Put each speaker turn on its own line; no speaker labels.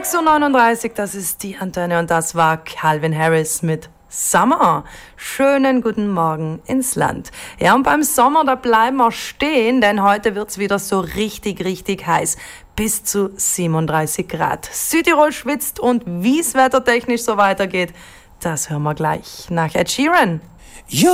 6:39 Uhr, das ist die Antenne und das war Calvin Harris mit Summer. Schönen guten Morgen ins Land. Ja, und beim Sommer, da bleiben wir stehen, denn heute wird's wieder so richtig heiß. Bis zu 37 Grad. Südtirol schwitzt und wie's wettertechnisch so weitergeht, das hören wir gleich nach Ed Sheeran.